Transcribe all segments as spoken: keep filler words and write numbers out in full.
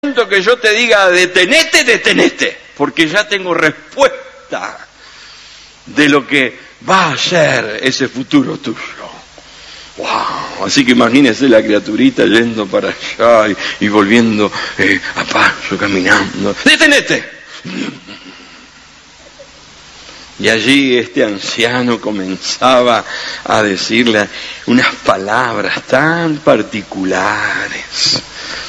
que yo te diga detenete, detenete, porque ya tengo respuesta de lo que va a ser ese futuro tuyo. Wow. Así que imagínese la criaturita yendo para allá y, y volviendo eh, a paso, caminando. ¡Detenete! Y allí este anciano comenzaba a decirle unas palabras tan particulares.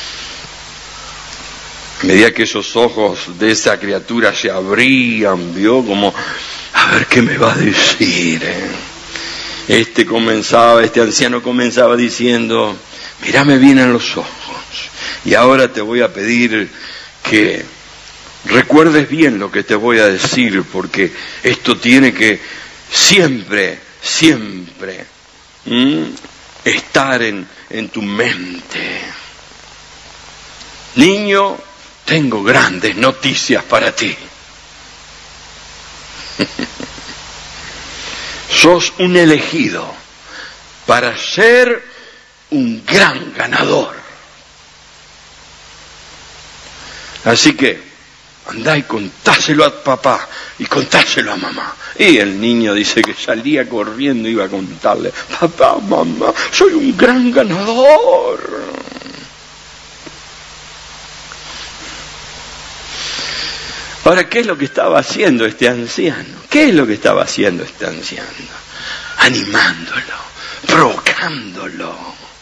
A medida que esos ojos de esa criatura se abrían, vio como, a ver qué me va a decir. ¿eh? Este comenzaba, este anciano comenzaba diciendo, mírame bien en los ojos, y ahora te voy a pedir que recuerdes bien lo que te voy a decir, porque esto tiene que siempre, siempre ¿m? estar en, en tu mente. Niño, tengo grandes noticias para ti. Sos un elegido para ser un gran ganador. Así que andá y contáselo a papá y contáselo a mamá. Y el niño dice que salía corriendo y iba a contarle, papá, mamá, soy un gran ganador. Ahora, ¿qué es lo que estaba haciendo este anciano? ¿Qué es lo que estaba haciendo este anciano? Animándolo, provocándolo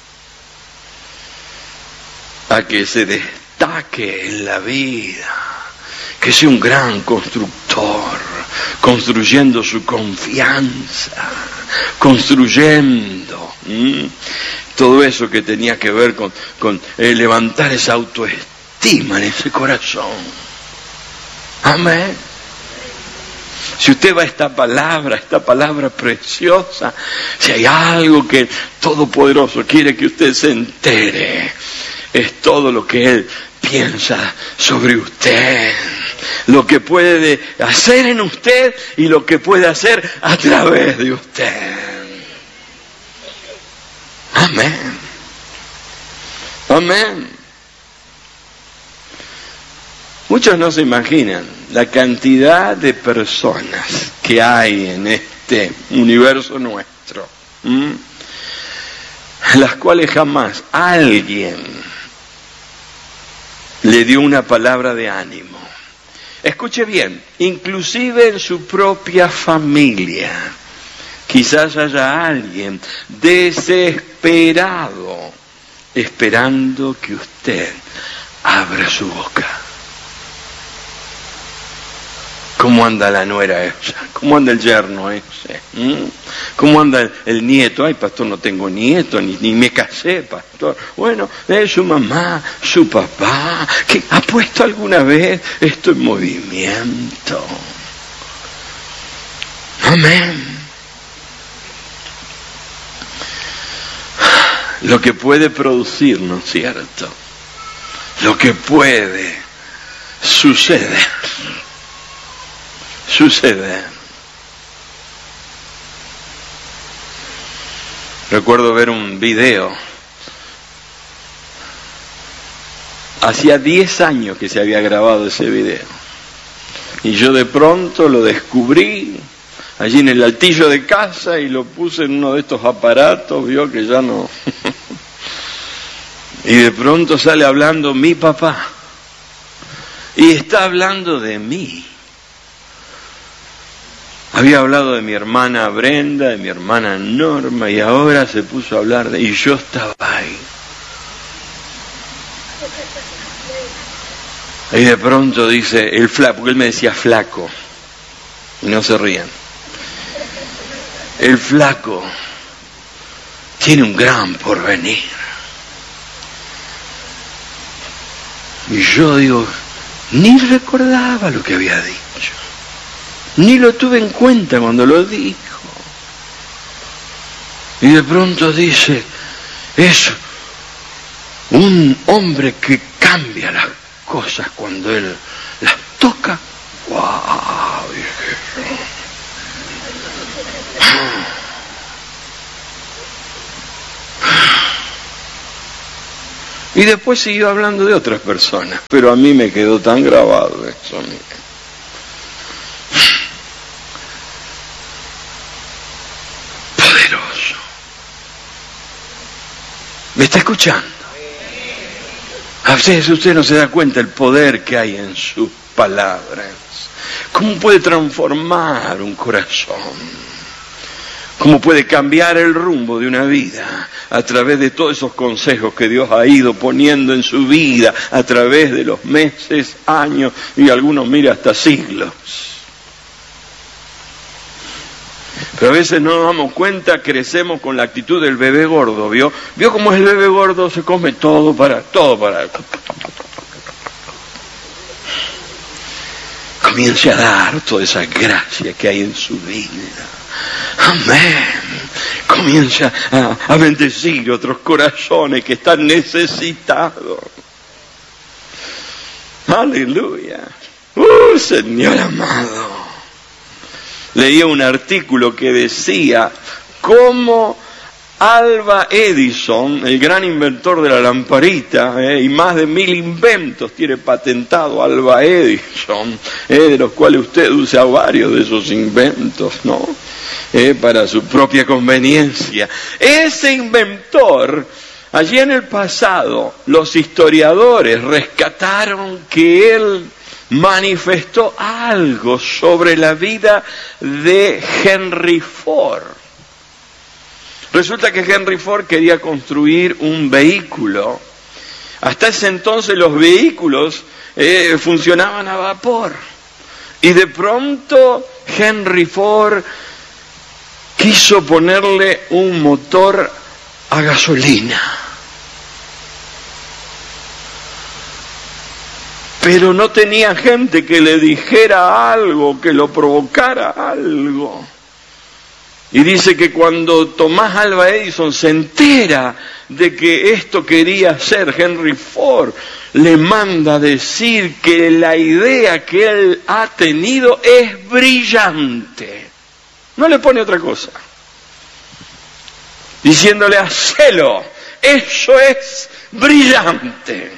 a que se destaque en la vida, que sea un gran constructor, construyendo su confianza, construyendo ¿m? todo eso que tenía que ver con, con eh, levantar esa autoestima en ese corazón. Amén. Si usted va a esta palabra, esta palabra preciosa, si hay algo que el Todopoderoso quiere que usted se entere, es todo lo que Él piensa sobre usted, lo que puede hacer en usted y lo que puede hacer a través de usted. Amén. Amén. Muchos no se imaginan la cantidad de personas que hay en este universo nuestro, ¿m? a las cuales jamás alguien le dio una palabra de ánimo. Escuche bien, inclusive en su propia familia, quizás haya alguien desesperado esperando que usted abra su boca. ¿Cómo anda la nuera esa? ¿Cómo anda el yerno ese? ¿Mm? ¿Cómo anda el, el nieto? Ay, pastor, no tengo nieto, ni, ni me casé, pastor. Bueno, es su mamá, su papá, que ha puesto alguna vez esto en movimiento. Amén. Lo que puede producir, ¿no es cierto? Lo que puede suceder. Sucede. Recuerdo ver un video. Hacía diez años que se había grabado ese video. Y yo de pronto lo descubrí allí en el altillo de casa y lo puse en uno de estos aparatos, vio que ya no. Y de pronto sale hablando mi papá. Y está hablando de mí. Había hablado de mi hermana Brenda, de mi hermana Norma, y ahora se puso a hablar de... Y yo estaba ahí. Y de pronto dice, el flaco, porque él me decía flaco, y no se rían. El flaco tiene un gran porvenir. Y yo digo, ni recordaba lo que había dicho. Ni lo tuve en cuenta cuando lo dijo. Y de pronto dice, es un hombre que cambia las cosas cuando él las toca. ¡Wow! Y después siguió hablando de otras personas, pero a mí me quedó tan grabado eso. Poderoso. ¿Me está escuchando? A veces usted no se da cuenta el poder que hay en sus palabras. ¿Cómo puede transformar un corazón? ¿Cómo puede cambiar el rumbo de una vida a través de todos esos consejos que Dios ha ido poniendo en su vida a través de los meses, años y algunos, mira, hasta siglos? Pero a veces no nos damos cuenta, crecemos con la actitud del bebé gordo, ¿vio? ¿Vio cómo es el bebé gordo? Se come todo para, todo para... Comience a dar toda esa gracia que hay en su vida. Amén. Comienza a, a bendecir otros corazones que están necesitados. Aleluya. ¡Uh, Señor amado! Leía un artículo que decía cómo Alva Edison, el gran inventor de la lamparita, eh, y más de mil inventos tiene patentado Alva Edison, eh, de los cuales usted usa varios de esos inventos, ¿no? Eh, para su propia conveniencia. Ese inventor, allí en el pasado, los historiadores rescataron que él manifestó algo sobre la vida de Henry Ford. Resulta que Henry Ford quería construir un vehículo. Hasta ese entonces los vehículos eh, funcionaban a vapor. Y de pronto Henry Ford quiso ponerle un motor a gasolina. Pero no tenía gente que le dijera algo, que lo provocara algo. Y dice que cuando Tomás Alva Edison se entera de que esto quería hacer Henry Ford, le manda decir que la idea que él ha tenido es brillante. No le pone otra cosa. Diciéndole, hacelo, eso es brillante.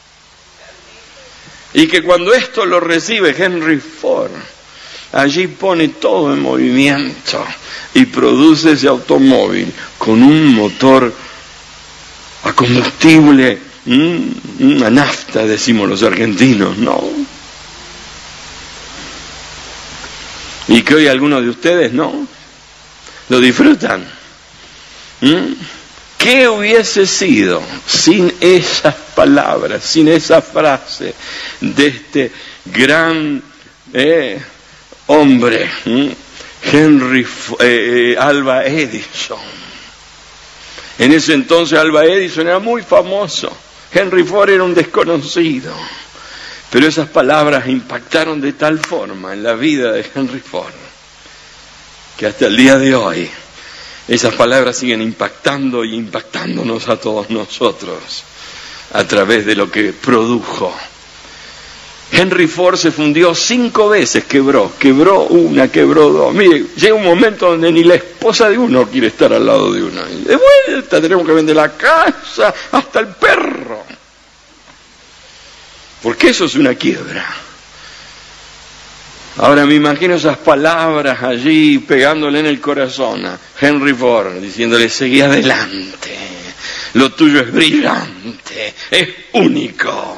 Y que cuando esto lo recibe Henry Ford, allí pone todo en movimiento y produce ese automóvil con un motor a combustible, mmm, una nafta, decimos los argentinos, ¿no? Y que hoy algunos de ustedes no lo disfrutan. ¿Mm? ¿Qué hubiese sido sin esas palabras, sin esa frase de este gran eh, hombre, ¿eh? Henry eh, Alva Edison? En ese entonces Alva Edison era muy famoso, Henry Ford era un desconocido, pero esas palabras impactaron de tal forma en la vida de Henry Ford que hasta el día de hoy esas palabras siguen impactando y impactándonos a todos nosotros a través de lo que produjo. Henry Ford se fundió cinco veces, quebró, quebró una, quebró dos. Mire, llega un momento donde ni la esposa de uno quiere estar al lado de uno. Y de vuelta tenemos que vender la casa, hasta el perro. Porque eso es una quiebra. Ahora me imagino esas palabras allí pegándole en el corazón a Henry Ford, diciéndole, seguí adelante, lo tuyo es brillante, es único.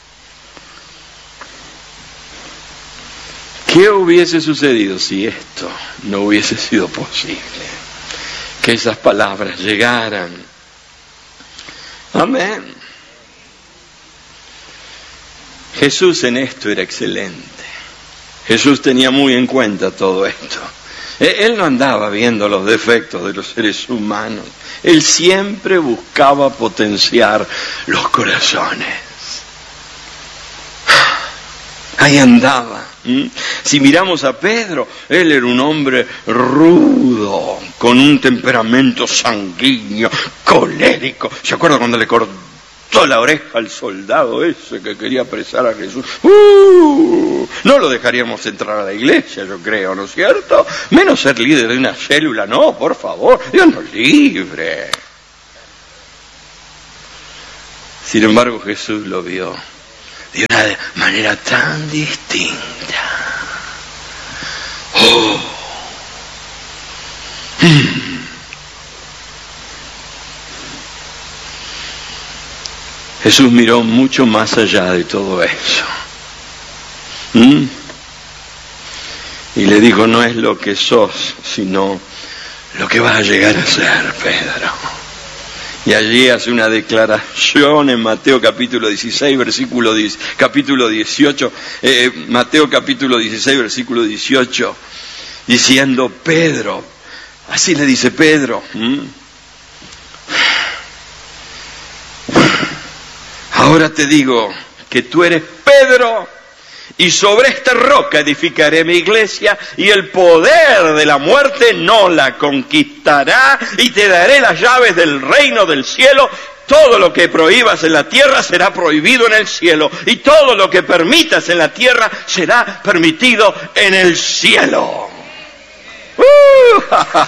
¿Qué hubiese sucedido si esto no hubiese sido posible? Que esas palabras llegaran. Amén. Jesús en esto era excelente. Jesús tenía muy en cuenta todo esto. Él no andaba viendo los defectos de los seres humanos. Él siempre buscaba potenciar los corazones. Ahí andaba. Si miramos a Pedro, él era un hombre rudo, con un temperamento sanguíneo, colérico. ¿Se acuerda cuando le cortó la oreja al soldado ese que quería apresar a Jesús? ¡Uh! No lo dejaríamos entrar a la iglesia, yo creo, ¿no es cierto? Menos ser líder de una célula, no, por favor, Dios nos libre. Sin embargo, Jesús lo vio de una manera tan distinta. Oh. Mm. Jesús miró mucho más allá de todo eso. ¿Mm? Y le dijo, no es lo que sos, sino lo que vas a llegar a ser, Pedro. Y allí hace una declaración en Mateo capítulo dieciséis, versículo diez, capítulo dieciocho, eh, Mateo capítulo dieciséis, versículo dieciocho, diciendo, Pedro, así le dice Pedro, ¿Mm? ahora te digo que tú eres Pedro, y sobre esta roca edificaré mi iglesia, y el poder de la muerte no la conquistará, y te daré las llaves del reino del cielo. Todo lo que prohíbas en la tierra será prohibido en el cielo, y todo lo que permitas en la tierra será permitido en el cielo. ¡Uh!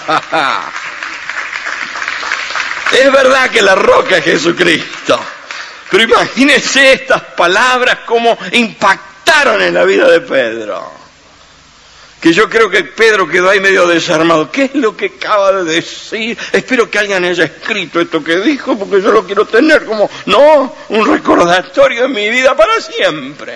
Es verdad que la roca es Jesucristo, pero imagínense estas palabras como impactaron en la vida de Pedro. Que yo creo que Pedro quedó ahí medio desarmado. ¿Qué es lo que acaba de decir? Espero que alguien haya escrito esto que dijo, porque yo lo quiero tener como, no, un recordatorio en mi vida para siempre.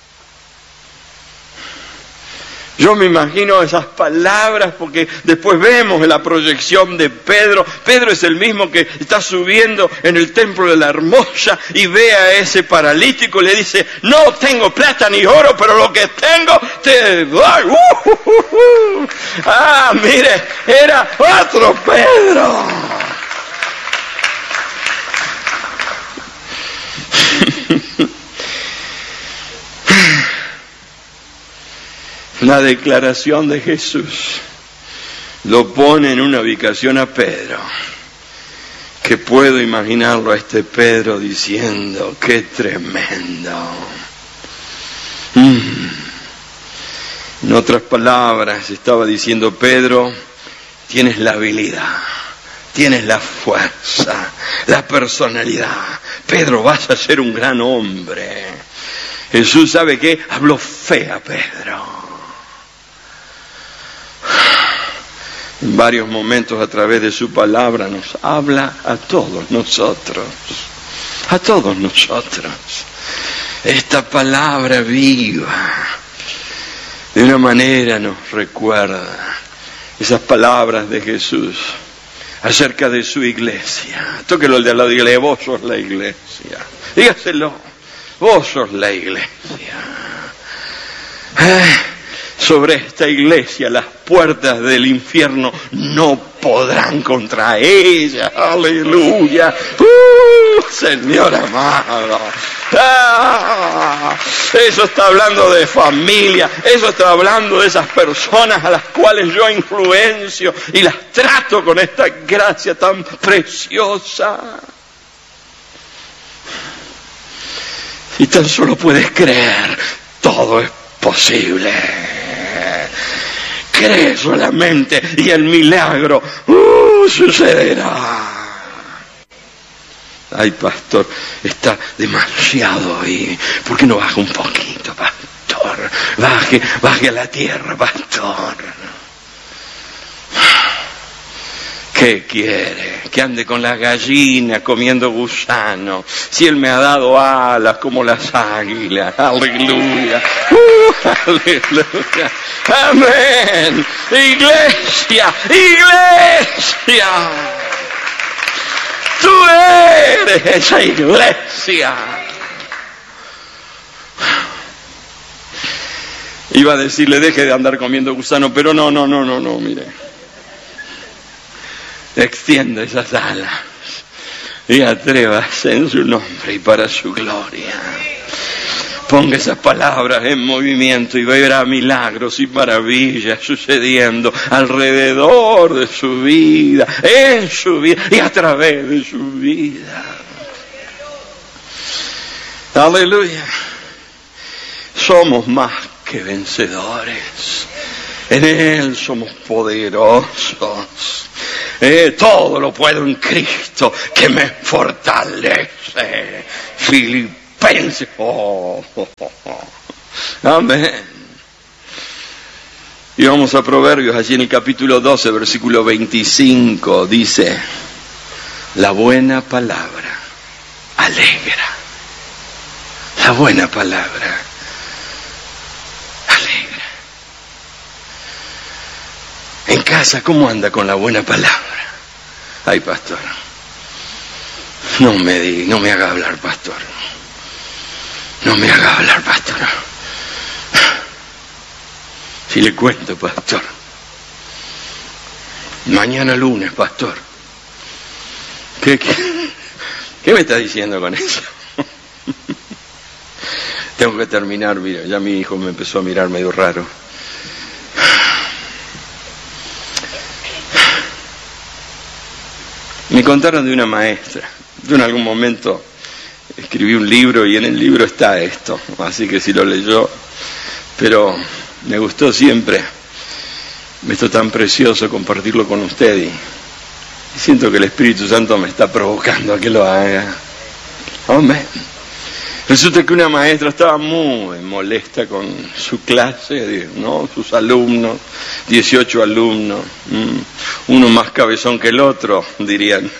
Yo me imagino esas palabras porque después vemos la proyección de Pedro. Pedro es el mismo que está subiendo en el templo de la Hermosa y ve a ese paralítico y le dice, no tengo plata ni oro, pero lo que tengo te doy. Uh, uh, uh, uh. Ah, mire, era otro Pedro. La declaración de Jesús lo pone en una ubicación a Pedro, que puedo imaginarlo a este Pedro diciendo, ¡qué tremendo! Mm. En otras palabras, estaba diciendo, Pedro, tienes la habilidad, tienes la fuerza, la personalidad. Pedro, vas a ser un gran hombre. Jesús, ¿sabe qué? Habló fe a Pedro. En varios momentos a través de su palabra nos habla a todos nosotros, a todos nosotros. Esta palabra viva, de una manera nos recuerda esas palabras de Jesús acerca de su iglesia. Tóquelo el de al lado y dígale, vos sos la iglesia. Dígaselo, vos sos la iglesia. Eh, Sobre esta iglesia las puertas del infierno no podrán contra ella. Aleluya. Uh, Señor amado. Ah, eso está hablando de familia. Eso está hablando de esas personas a las cuales yo influencio y las trato con esta gracia tan preciosa. Si tan solo puedes creer, todo es posible. Cree solamente y el milagro uh, sucederá. Ay, pastor, está demasiado ahí. ¿Por qué no baja un poquito, pastor? Baje, baje a la tierra, pastor. ¿Qué quiere? Que ande con las gallinas comiendo gusano. Si Él me ha dado alas como las águilas. Aleluya. Uh, aleluya. Amén. Iglesia, iglesia. Tú eres esa iglesia. Iba a decirle, deje de andar comiendo gusano, pero no, no, no, no, no, mire. Extienda esas alas y atrévase en su nombre y para su gloria. Ponga esas palabras en movimiento y verá milagros y maravillas sucediendo alrededor de su vida, en su vida y a través de su vida. Aleluya. Somos más que vencedores. En Él somos poderosos. Eh, todo lo puedo en Cristo que me fortalece. Filipenses. Oh, oh, oh, oh. Amén. Y vamos a Proverbios, allí en el capítulo doce, versículo veinticinco, dice: la buena palabra alegra. La buena palabra alegra. En casa, ¿cómo anda con la buena palabra? Ay, pastor, no me di, no me haga hablar, pastor. No me haga hablar, pastor. Si le cuento, pastor. Mañana lunes, pastor. ¿Qué, qué, qué me está diciendo con eso? Tengo que terminar, mira, ya mi hijo me empezó a mirar medio raro. Me contaron de una maestra. Yo en algún momento escribí un libro y en el libro está esto, así que si lo leyó, pero me gustó siempre esto tan precioso, compartirlo con usted, y, y siento que el Espíritu Santo me está provocando a que lo haga. Amén. Resulta que una maestra estaba muy molesta con su clase, ¿no? Sus alumnos, dieciocho alumnos, uno más cabezón que el otro, dirían.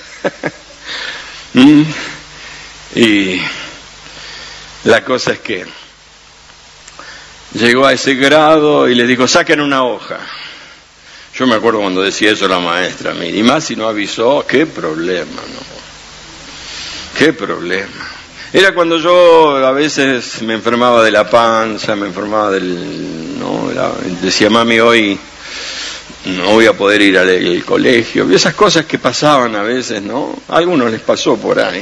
Y la cosa es que llegó a ese grado y le dijo: saquen una hoja. Yo me acuerdo cuando decía eso la maestra, y más si no avisó, qué problema, ¿no? Qué problema. Era cuando yo a veces me enfermaba de la panza, me enfermaba del... ¿no? Era, decía: mami, hoy no voy a poder ir al, al colegio. Y esas cosas que pasaban a veces, ¿no? A algunos les pasó por ahí.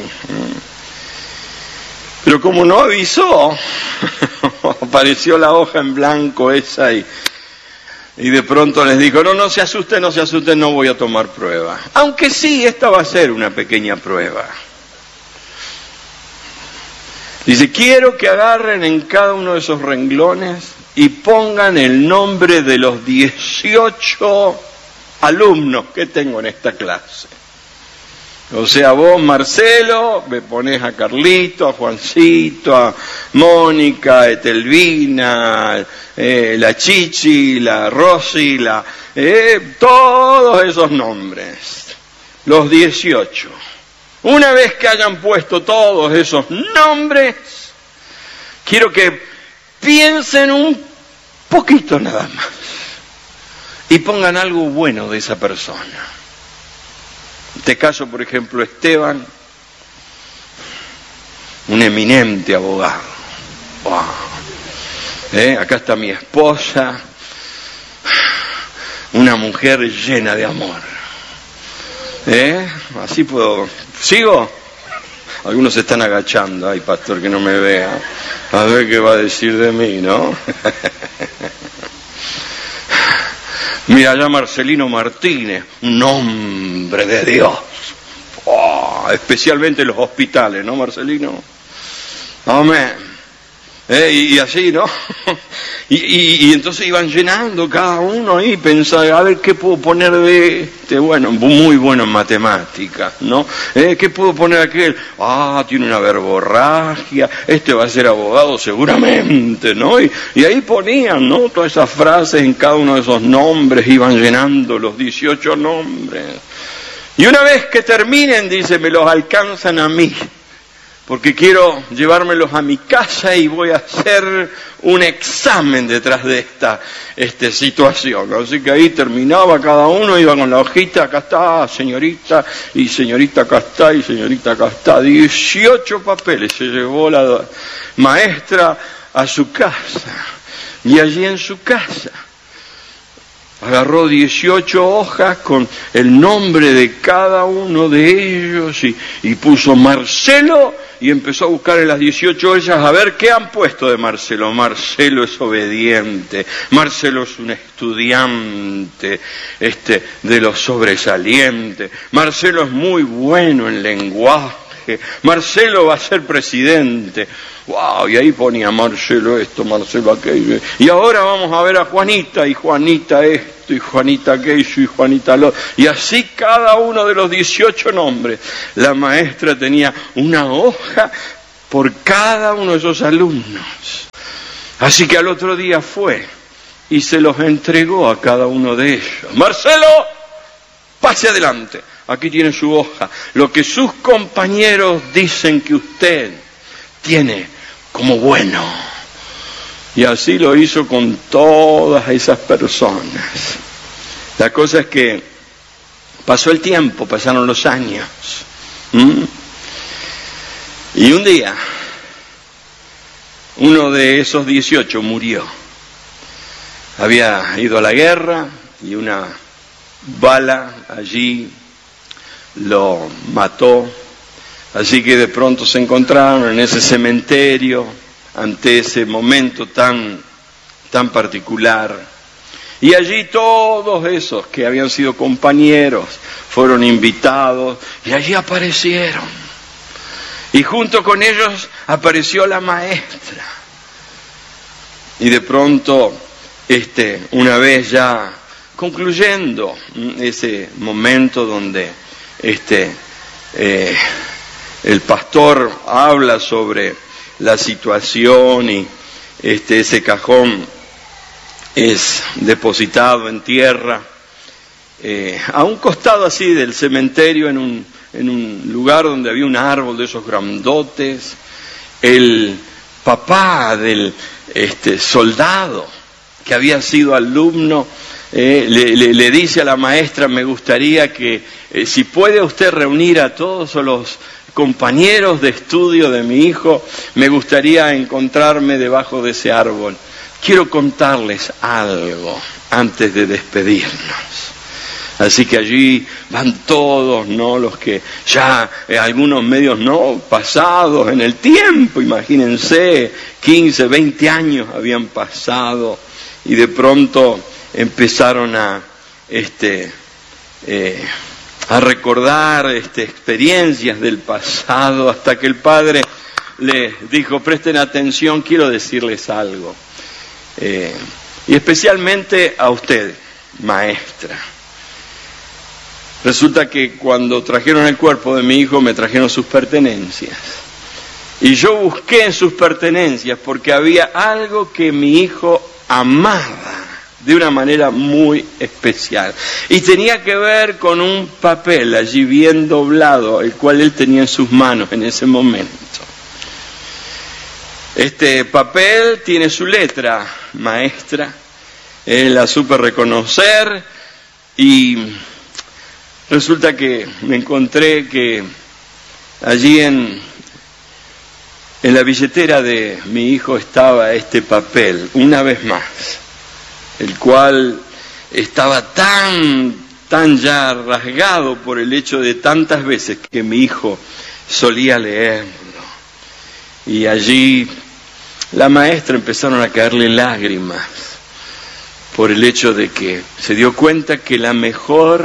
Pero como no avisó, apareció la hoja en blanco esa y, y de pronto les dijo: no, no se asusten, no se asusten, no voy a tomar prueba. Aunque sí, esta va a ser una pequeña prueba. Dice: quiero que agarren en cada uno de esos renglones y pongan el nombre de los dieciocho alumnos que tengo en esta clase. O sea, vos, Marcelo, me ponés a Carlito, a Juancito, a Mónica, a Etelvina, eh, la Chichi, la Rosy, la, eh, todos esos nombres, los dieciocho. Una vez que hayan puesto todos esos nombres, quiero que piensen un poquito nada más y pongan algo bueno de esa persona. En este caso, por ejemplo, Esteban, un eminente abogado. Wow. ¿Eh? Acá está mi esposa, una mujer llena de amor. ¿Eh? Así puedo... ¿Sigo? Algunos se están agachando. Ay, pastor, que no me vea. A ver qué va a decir de mí, ¿no? Mira allá Marcelino Martínez, un hombre de Dios. Oh, especialmente en los hospitales, ¿no, Marcelino? Amén. Eh, y, y así, ¿no? y, y, y entonces iban llenando cada uno ahí, pensaba, a ver qué puedo poner de este, bueno, muy bueno en matemáticas, ¿no? Eh, ¿Qué puedo poner aquel? Ah, tiene una verborragia, este va a ser abogado seguramente, ¿no? Y, y ahí ponían, ¿no? Todas esas frases en cada uno de esos nombres, iban llenando los dieciocho nombres. Y una vez que terminen, dice, me los alcanzan a mí, porque quiero llevármelos a mi casa y voy a hacer un examen detrás de esta este, situación. Así que ahí terminaba cada uno, iba con la hojita, acá está, señorita, y señorita acá está, y señorita acá está. dieciocho papeles se llevó la maestra a su casa. Y allí en su casa agarró dieciocho hojas con el nombre de cada uno de ellos y, y puso Marcelo y empezó a buscar en las dieciocho ellas a ver qué han puesto de Marcelo. Marcelo es obediente, Marcelo es un estudiante este, de los sobresalientes, Marcelo es muy bueno en lenguaje, Marcelo va a ser presidente. wow, y ahí ponía Marcelo esto, Marcelo aquello, y ahora vamos a ver a Juanita, y Juanita esto, y Juanita aquello, y Juanita lo, y así cada uno de los dieciocho nombres. La maestra tenía una hoja por cada uno de esos alumnos. Así que al otro día fue y se los entregó a cada uno de ellos. Marcelo, pase adelante, aquí tiene su hoja, lo que sus compañeros dicen que usted tiene como bueno. Y así lo hizo con todas esas personas. La cosa es que pasó el tiempo, pasaron los años. ¿Mm? Y un día, uno de esos dieciocho murió. Había ido a la guerra y una bala allí lo mató. Así que de pronto se encontraron en ese cementerio, ante ese momento tan, tan particular. Y allí todos esos que habían sido compañeros fueron invitados y allí aparecieron. Y junto con ellos apareció la maestra. Y de pronto, este, una vez ya concluyendo ese momento donde este, eh, el pastor habla sobre la situación y este, ese cajón es depositado en tierra, eh, a un costado así del cementerio, en un, en un lugar donde había un árbol de esos grandotes. El papá del este, soldado que había sido alumno eh, le, le, le dice a la maestra: me gustaría que eh, si puede usted reunir a todos los compañeros de estudio de mi hijo, me gustaría encontrarme debajo de ese árbol. Quiero contarles algo antes de despedirnos. Así que allí van todos, ¿no? Los que ya, eh, algunos medios no pasados en el tiempo, imagínense, quince, veinte años habían pasado, y de pronto empezaron a, este, eh, a recordar este, experiencias del pasado, hasta que el padre les dijo: presten atención, quiero decirles algo. Eh, y especialmente a usted, maestra. Resulta que cuando trajeron el cuerpo de mi hijo, me trajeron sus pertenencias. Y yo busqué en sus pertenencias porque había algo que mi hijo amaba de una manera muy especial. Y tenía que ver con un papel allí bien doblado, el cual él tenía en sus manos en ese momento. Este papel tiene su letra, maestra. Él la supe reconocer y resulta que me encontré que allí en, en la billetera de mi hijo estaba este papel, una vez más, el cual estaba tan, tan ya rasgado por el hecho de tantas veces que mi hijo solía leerlo. Y allí la maestra empezaron a caerle lágrimas por el hecho de que se dio cuenta que la mejor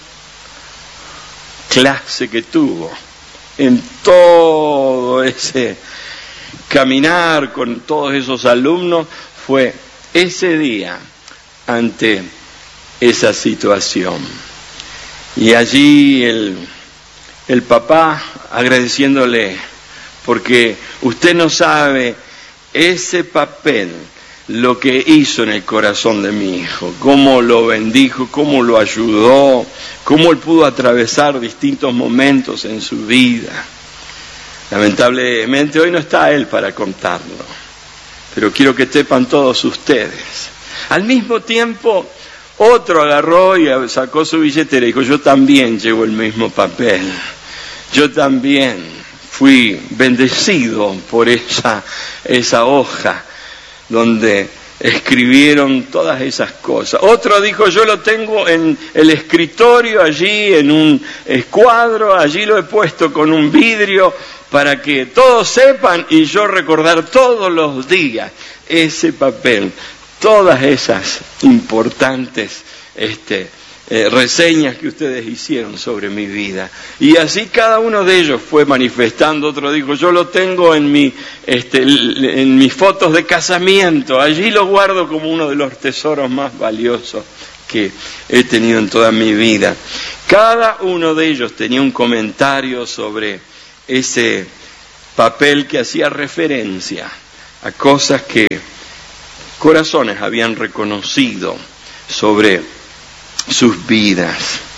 clase que tuvo en todo ese caminar con todos esos alumnos fue ese día ante esa situación. Y allí el, el papá agradeciéndole, porque usted no sabe ese papel lo que hizo en el corazón de mi hijo, cómo lo bendijo, cómo lo ayudó, cómo él pudo atravesar distintos momentos en su vida. Lamentablemente hoy no está él para contarlo, pero quiero que sepan todos ustedes. Al mismo tiempo, otro agarró y sacó su billetera y dijo: yo también llevo el mismo papel, yo también fui bendecido por esa, esa hoja donde escribieron todas esas cosas. Otro dijo: yo lo tengo en el escritorio allí, en un escuadro, allí lo he puesto con un vidrio para que todos sepan y yo recordar todos los días ese papel, todas esas importantes este, eh, reseñas que ustedes hicieron sobre mi vida. Y así cada uno de ellos fue manifestando. Otro dijo, yo lo tengo en, mi, este, en mis fotos de casamiento, allí lo guardo como uno de los tesoros más valiosos que he tenido en toda mi vida. Cada uno de ellos tenía un comentario sobre ese papel que hacía referencia a cosas que corazones habían reconocido sobre sus vidas.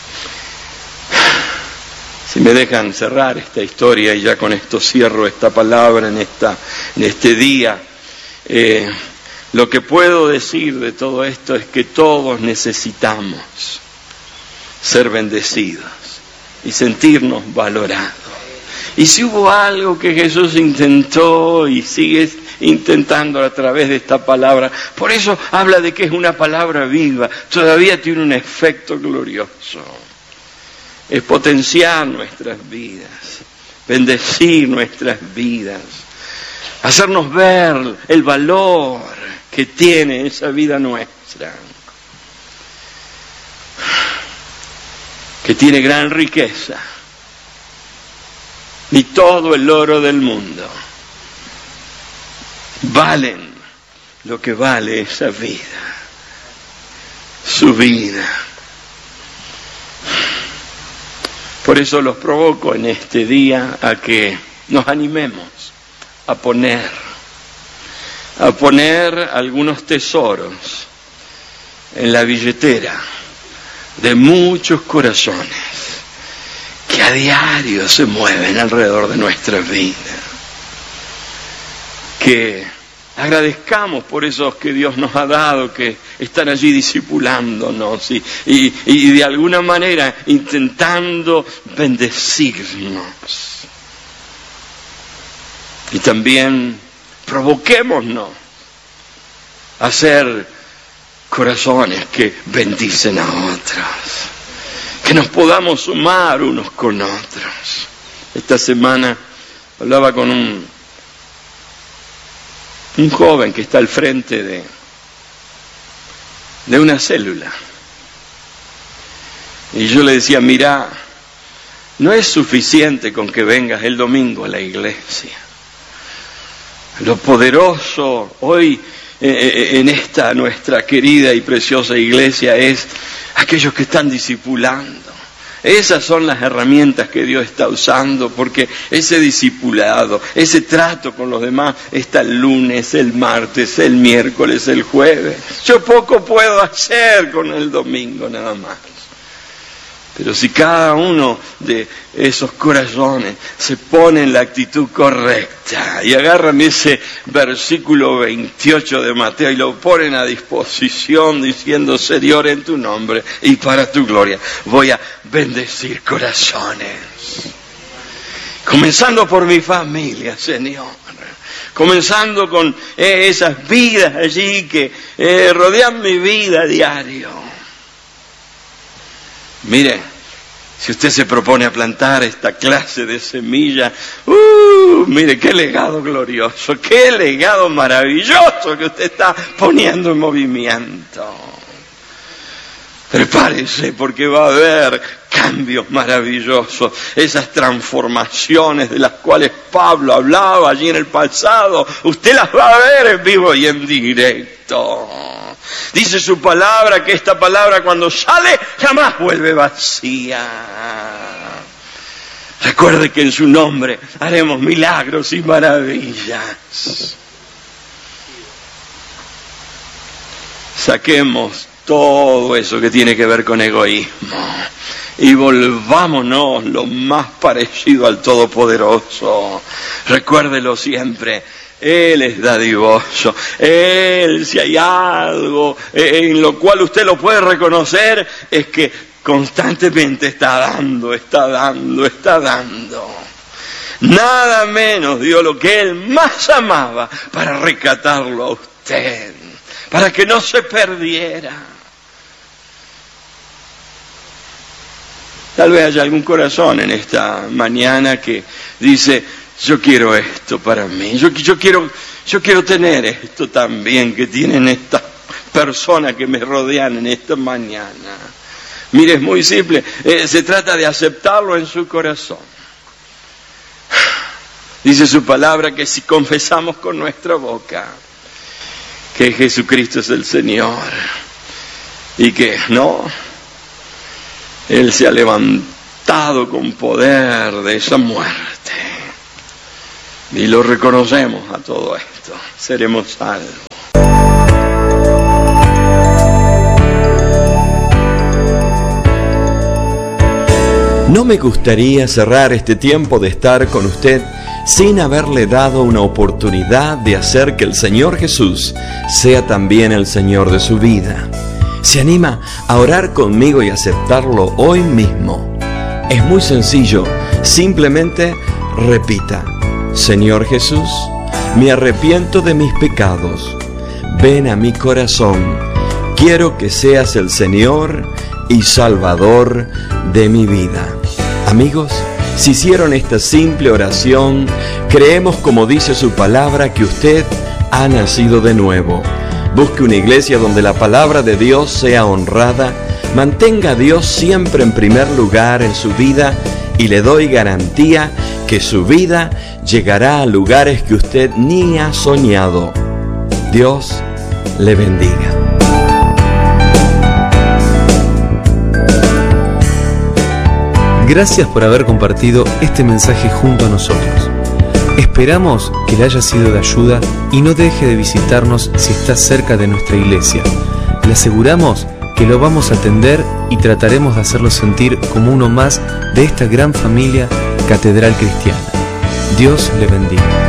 Si me dejan cerrar esta historia, y ya con esto cierro esta palabra en, esta, en este día, eh, lo que puedo decir de todo esto es que todos necesitamos ser bendecidos y sentirnos valorados. Y si hubo algo que Jesús intentó y sigue intentando a través de esta palabra, por eso habla de que es una palabra viva, todavía tiene un efecto glorioso. Es potenciar nuestras vidas, bendecir nuestras vidas, hacernos ver el valor que tiene esa vida nuestra, que tiene gran riqueza, y todo el oro del mundo valen lo que vale esa vida, su vida. Por eso los provoco en este día a que nos animemos a poner, a poner algunos tesoros en la billetera de muchos corazones que a diario se mueven alrededor de nuestra vida. Que agradezcamos por esos que Dios nos ha dado, que están allí discipulándonos y, y, y de alguna manera intentando bendecirnos. Y también provoquémonos a ser corazones que bendicen a otros, que nos podamos sumar unos con otros. Esta semana hablaba con un, un joven que está al frente de, de una célula. Y yo le decía, mira, no es suficiente con que vengas el domingo a la iglesia. Lo poderoso hoy eh, en esta nuestra querida y preciosa iglesia es aquellos que están discipulando. Esas son las herramientas que Dios está usando, porque ese discipulado, ese trato con los demás está el lunes, el martes, el miércoles, el jueves. Yo poco puedo hacer con el domingo nada más. Pero si cada uno de esos corazones se pone en la actitud correcta y agarran ese versículo veintiocho de Mateo y lo ponen a disposición diciendo, Señor, en tu nombre y para tu gloria, voy a bendecir corazones. Comenzando por mi familia, Señor. Comenzando con eh, esas vidas allí que eh, rodean mi vida a diario. Mire, si usted se propone a plantar esta clase de semilla, uh, mire qué legado glorioso, qué legado maravilloso que usted está poniendo en movimiento. Prepárese porque va a haber cambios maravillosos, esas transformaciones de las cuales Pablo hablaba allí en el pasado, usted las va a ver en vivo y en directo. Dice su palabra que esta palabra cuando sale jamás vuelve vacía. Recuerde que en su nombre haremos milagros y maravillas. Saquemos todo eso que tiene que ver con egoísmo y volvámonos lo más parecido al Todopoderoso. Recuérdelo siempre. Él es dadivoso. Él, si hay algo en lo cual usted lo puede reconocer, es que constantemente está dando, está dando, está dando. Nada menos dio lo que Él más amaba para rescatarlo a usted, para que no se perdiera. Tal vez haya algún corazón en esta mañana que dice, yo quiero esto para mí, yo, yo, quiero, yo quiero tener esto también que tienen estas personas que me rodean en esta mañana. Mire, es muy simple. Eh, se trata de aceptarlo en su corazón. Dice su palabra que si confesamos con nuestra boca que Jesucristo es el Señor y que no, Él se ha levantado con poder de esa muerte y lo reconocemos a todo esto, seremos salvos. No me gustaría cerrar este tiempo de estar con usted sin haberle dado una oportunidad de hacer que el Señor Jesús sea también el Señor de su vida. ¿Se anima a orar conmigo y aceptarlo hoy mismo? Es muy sencillo, simplemente repita: Señor Jesús, me arrepiento de mis pecados, ven a mi corazón, quiero que seas el Señor y Salvador de mi vida. Amigos, si hicieron esta simple oración, creemos, como dice su palabra, que usted ha nacido de nuevo. Busque una iglesia donde la palabra de Dios sea honrada, mantenga a Dios siempre en primer lugar en su vida y le doy garantía que su vida llegará a lugares que usted ni ha soñado. Dios le bendiga. Gracias por haber compartido este mensaje junto a nosotros. Esperamos que le haya sido de ayuda y no deje de visitarnos si está cerca de nuestra iglesia. Le aseguramos que lo vamos a atender y trataremos de hacerlo sentir como uno más de esta gran familia Catedral Cristiana. Dios le bendiga.